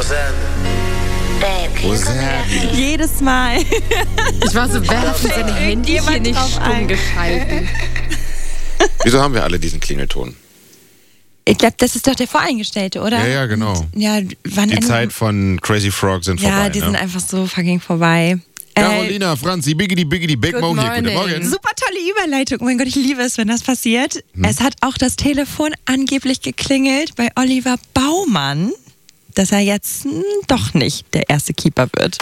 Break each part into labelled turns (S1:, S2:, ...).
S1: Jedes Mal.
S2: Ich war so, wer hat seine Handy hier nicht stumm geschalten?
S3: Wieso haben wir alle diesen Klingelton?
S1: Ich glaube, das ist doch der Voreingestellte, oder?
S3: Ja, genau.
S1: Und, ja, wann
S3: Die Zeit von Crazy Frog sind vorbei.
S1: Ja, die sind einfach so fucking vorbei.
S3: Carolina, Franzi, Biggity, Big Mo hier. Guten Morgen.
S1: Super tolle Überleitung. Oh mein Gott, ich liebe es, wenn das passiert. Es hat auch das Telefon angeblich geklingelt bei Oliver Baumann, dass er jetzt doch nicht der erste Keeper wird.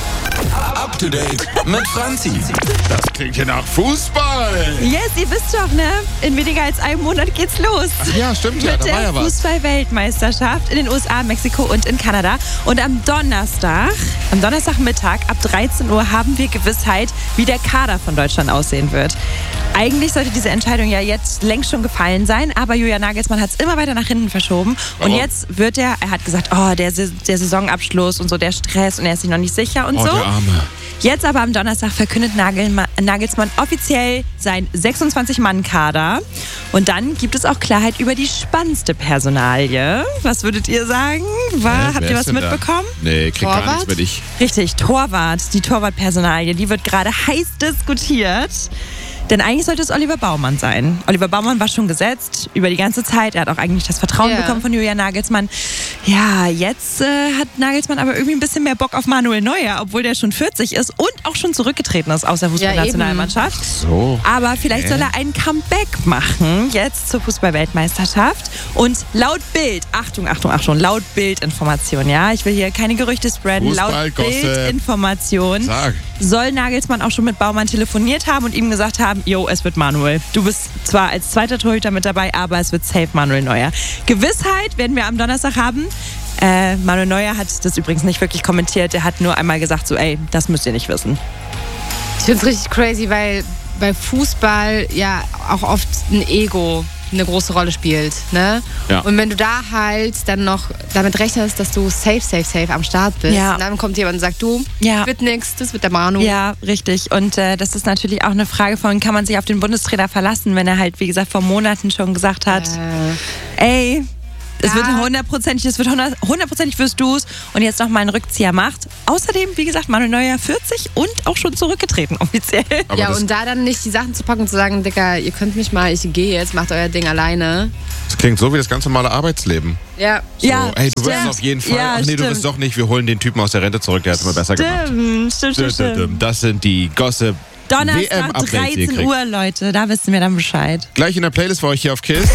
S4: Up to date mit Franzi.
S3: Das klingt ja nach Fußball.
S1: Yes, ihr wisst doch, ne? In weniger als einem Monat geht's los.
S3: Ach ja, stimmt ja, da war ja was.
S1: Mit der Fußball-Weltmeisterschaft in den USA, Mexiko und in Kanada. Und am Donnerstagmittag ab 13 Uhr haben wir Gewissheit, wie der Kader von Deutschland aussehen wird. Eigentlich sollte diese Entscheidung ja jetzt längst schon gefallen sein, aber Julian Nagelsmann hat es immer weiter nach hinten verschoben.
S3: Warum?
S1: Und jetzt wird er hat gesagt, der Saisonabschluss und so, der Stress und er ist sich noch nicht sicher und so.
S3: Der Arme.
S1: Jetzt aber am Donnerstag verkündet Nagelsmann offiziell sein 26-Mann-Kader. Und dann gibt es auch Klarheit über die spannendste Personalie. Was würdet ihr sagen? Habt ihr was mitbekommen?
S3: Nee, krieg gar nichts mit ich.
S1: Richtig, Torwart. Die Torwartpersonalie, die wird gerade heiß diskutiert. Denn eigentlich sollte es Oliver Baumann sein. Oliver Baumann war schon gesetzt über die ganze Zeit. Er hat auch eigentlich das Vertrauen bekommen von Julian Nagelsmann. Ja, jetzt hat Nagelsmann aber irgendwie ein bisschen mehr Bock auf Manuel Neuer, obwohl der schon 40 ist und auch schon zurückgetreten ist aus der Fußballnationalmannschaft.
S3: So.
S1: Aber vielleicht soll er ein Comeback machen, jetzt zur Fußball-Weltmeisterschaft. Und laut Bild, Achtung, laut Bild-Information, ja, ich will hier keine Gerüchte spreaden, laut Bild-Information soll Nagelsmann auch schon mit Baumann telefoniert haben und ihm gesagt haben, es wird Manuel. Du bist zwar als zweiter Torhüter mit dabei, aber es wird safe Manuel Neuer. Gewissheit werden wir am Donnerstag haben. Manuel Neuer hat das übrigens nicht wirklich kommentiert. Er hat nur einmal gesagt, das müsst ihr nicht wissen.
S2: Ich finde es richtig crazy, weil bei Fußball ja auch oft ein Ego eine große Rolle spielt, ne?
S3: Ja.
S2: Und wenn du da halt dann noch damit rechnest, dass du safe am Start bist, und dann kommt jemand und sagt, wird nix, das wird der Manu.
S1: Ja, richtig. Und das ist natürlich auch eine Frage von, kann man sich auf den Bundestrainer verlassen, wenn er halt, wie gesagt, vor Monaten schon gesagt hat, es wird hundertprozentig wirst du es und jetzt noch mal einen Rückzieher macht. Außerdem, wie gesagt, Manuel Neuer 40 und auch schon zurückgetreten offiziell.
S2: Aber und da dann nicht die Sachen zu packen und zu sagen, Dicker, ihr könnt mich mal, ich gehe jetzt, macht euer Ding alleine.
S3: Das klingt so wie das ganz normale Arbeitsleben.
S2: Ja.
S3: So, ey, du wirst es auf jeden Fall.
S1: Ja,
S3: du wirst doch nicht, wir holen den Typen aus der Rente zurück, der hat es immer besser gemacht.
S1: Stimmt.
S3: Das sind die Gossip
S1: Donnerstag 13 Uhr, Leute, da wissen wir dann Bescheid.
S3: Gleich in der Playlist für euch hier auf KISS.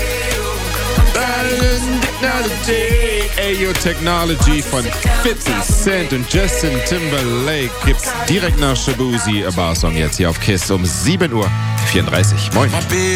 S3: Ayo Technology von 50 Cent und Justin Timberlake gibt's direkt nach Shabuzi, A Bar Song jetzt hier auf KISS um 7:34 Uhr. Moin.